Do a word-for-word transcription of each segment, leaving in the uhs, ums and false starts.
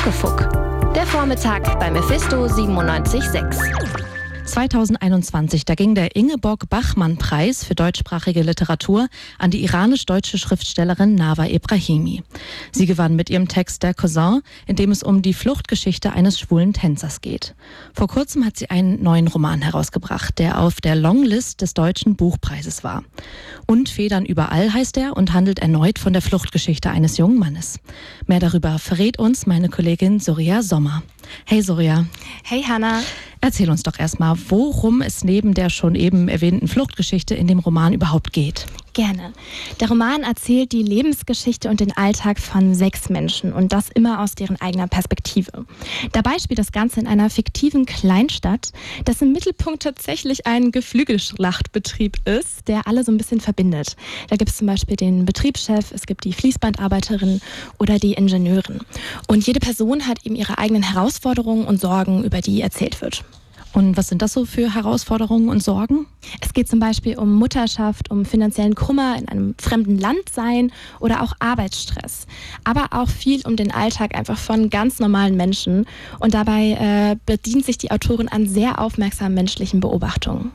Muckefuck. Der Vormittag bei Mephisto siebenundneunzig Komma sechs. zweitausendeinundzwanzig, da ging der Ingeborg-Bachmann-Preis für deutschsprachige Literatur an die iranisch-deutsche Schriftstellerin Nawa Ebrahimi. Sie gewann mit ihrem Text Der Cousin, in dem es um die Fluchtgeschichte eines schwulen Tänzers geht. Vor kurzem hat sie einen neuen Roman herausgebracht, der auf der Longlist des Deutschen Buchpreises war. Und Federn überall heißt er und handelt erneut von der Fluchtgeschichte eines jungen Mannes. Mehr darüber verrät uns meine Kollegin Surya Sommer. Hey Surya. Hey Hannah. Erzähl uns doch erstmal, worum es neben der schon eben erwähnten Fluchtgeschichte in dem Roman überhaupt geht. Gerne. Der Roman erzählt die Lebensgeschichte und den Alltag von sechs Menschen und das immer aus deren eigener Perspektive. Dabei spielt das Ganze in einer fiktiven Kleinstadt, dessen Mittelpunkt tatsächlich ein Geflügelschlachtbetrieb ist, der alle so ein bisschen verbindet. Da gibt es zum Beispiel den Betriebschef, es gibt die Fließbandarbeiterin oder die Ingenieurin. Und jede Person hat eben ihre eigenen Herausforderungen und Sorgen, über die erzählt wird. Und was sind das so für Herausforderungen und Sorgen? Es geht zum Beispiel um Mutterschaft, um finanziellen Kummer in einem fremden Land sein oder auch Arbeitsstress. Aber auch viel um den Alltag einfach von ganz normalen Menschen. Und dabei äh, bedient sich die Autorin an sehr aufmerksamen menschlichen Beobachtungen.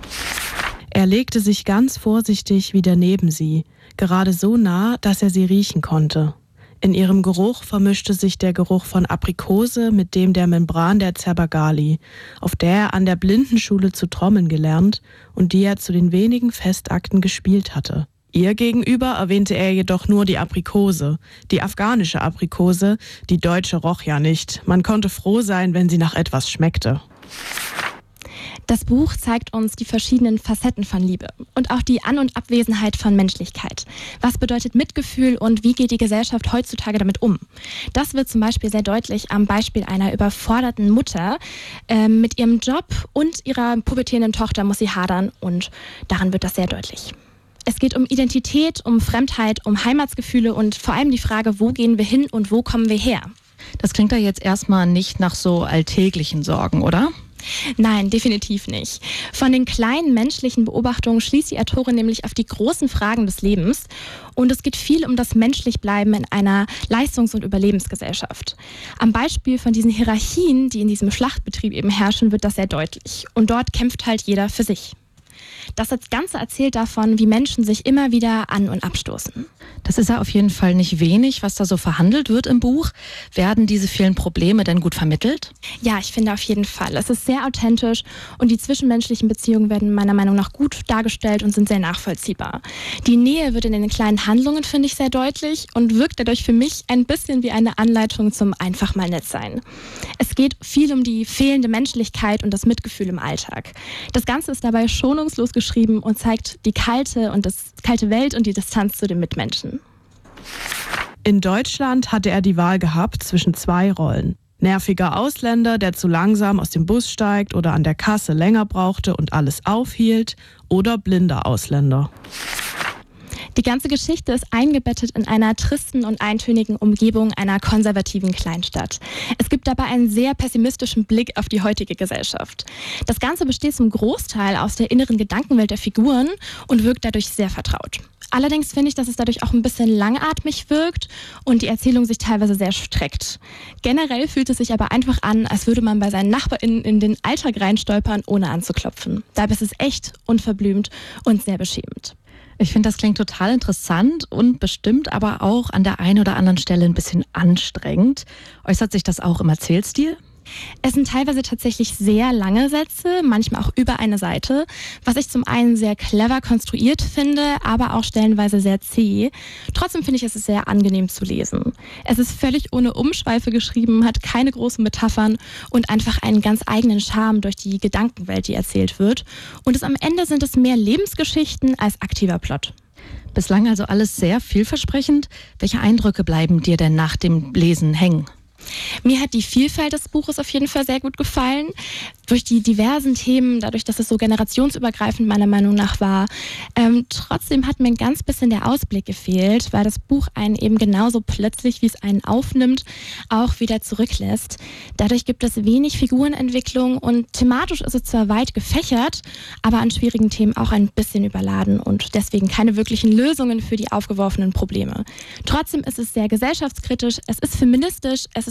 Er legte sich ganz vorsichtig wieder neben sie, gerade so nah, dass er sie riechen konnte. In ihrem Geruch vermischte sich der Geruch von Aprikose mit dem der Membran der Zerbagali, auf der er an der Blindenschule zu trommeln gelernt und die er zu den wenigen Festakten gespielt hatte. Ihr gegenüber erwähnte er jedoch nur die Aprikose, die afghanische Aprikose, die deutsche roch ja nicht. Man konnte froh sein, wenn sie nach etwas schmeckte. Das Buch zeigt uns die verschiedenen Facetten von Liebe und auch die An- und Abwesenheit von Menschlichkeit. Was bedeutet Mitgefühl und wie geht die Gesellschaft heutzutage damit um? Das wird zum Beispiel sehr deutlich am Beispiel einer überforderten Mutter. Äh, mit ihrem Job und ihrer pubertierenden Tochter muss sie hadern und daran wird das sehr deutlich. Es geht um Identität, um Fremdheit, um Heimatsgefühle und vor allem die Frage, wo gehen wir hin und wo kommen wir her? Das klingt da jetzt erstmal nicht nach so alltäglichen Sorgen, oder? Nein, definitiv nicht. Von den kleinen menschlichen Beobachtungen schließt die Autorin nämlich auf die großen Fragen des Lebens. Und es geht viel um das Menschlichbleiben in einer Leistungs- und Überlebensgesellschaft. Am Beispiel von diesen Hierarchien, die in diesem Schlachtbetrieb eben herrschen, wird das sehr deutlich. Und dort kämpft halt jeder für sich. Das Ganze erzählt davon, wie Menschen sich immer wieder an- und abstoßen. Das ist ja auf jeden Fall nicht wenig, was da so verhandelt wird im Buch. Werden diese vielen Probleme denn gut vermittelt? Ja, ich finde auf jeden Fall. Es ist sehr authentisch und die zwischenmenschlichen Beziehungen werden meiner Meinung nach gut dargestellt und sind sehr nachvollziehbar. Die Nähe wird in den kleinen Handlungen, finde ich, sehr deutlich und wirkt dadurch für mich ein bisschen wie eine Anleitung zum einfach mal nett sein. Es geht viel um die fehlende Menschlichkeit und das Mitgefühl im Alltag. Das Ganze ist dabei schonungslos geschrieben und zeigt die kalte und das kalte Welt und die Distanz zu den Mitmenschen. In Deutschland hatte er die Wahl gehabt zwischen zwei Rollen. Nerviger Ausländer, der zu langsam aus dem Bus steigt oder an der Kasse länger brauchte und alles aufhielt, oder blinder Ausländer. Die ganze Geschichte ist eingebettet in einer tristen und eintönigen Umgebung einer konservativen Kleinstadt. Es gibt dabei einen sehr pessimistischen Blick auf die heutige Gesellschaft. Das Ganze besteht zum Großteil aus der inneren Gedankenwelt der Figuren und wirkt dadurch sehr vertraut. Allerdings finde ich, dass es dadurch auch ein bisschen langatmig wirkt und die Erzählung sich teilweise sehr streckt. Generell fühlt es sich aber einfach an, als würde man bei seinen NachbarInnen in den Alltag reinstolpern, ohne anzuklopfen. Dabei ist es echt, unverblümt und sehr beschämend. Ich finde, das klingt total interessant und bestimmt aber auch an der einen oder anderen Stelle ein bisschen anstrengend. Äußert sich das auch im Erzählstil? Es sind teilweise tatsächlich sehr lange Sätze, manchmal auch über eine Seite, was ich zum einen sehr clever konstruiert finde, aber auch stellenweise sehr zäh. Trotzdem finde ich, es ist sehr angenehm zu lesen. Es ist völlig ohne Umschweife geschrieben, hat keine großen Metaphern und einfach einen ganz eigenen Charme durch die Gedankenwelt, die erzählt wird. Und es am Ende sind es mehr Lebensgeschichten als aktiver Plot. Bislang also alles sehr vielversprechend. Welche Eindrücke bleiben dir denn nach dem Lesen hängen? Mir hat die Vielfalt des Buches auf jeden Fall sehr gut gefallen. Durch die diversen Themen, dadurch, dass es so generationsübergreifend meiner Meinung nach war. Ähm, trotzdem hat mir ein ganz bisschen der Ausblick gefehlt, weil das Buch einen eben genauso plötzlich, wie es einen aufnimmt, auch wieder zurücklässt. Dadurch gibt es wenig Figurenentwicklung und thematisch ist es zwar weit gefächert, aber an schwierigen Themen auch ein bisschen überladen und deswegen keine wirklichen Lösungen für die aufgeworfenen Probleme. Trotzdem ist es sehr gesellschaftskritisch, es ist feministisch, es ist familiär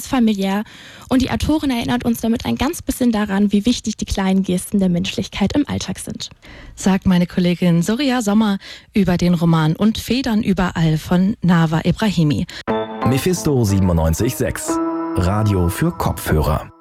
familiär und die Autorin erinnert uns damit ein ganz bisschen daran, wie wichtig die kleinen Gesten der Menschlichkeit im Alltag sind. Sagt meine Kollegin Surya Sommer über den Roman Und Federn überall von Nawa Ebrahimi. Mephisto siebenundneunzig Komma sechs. Radio für Kopfhörer.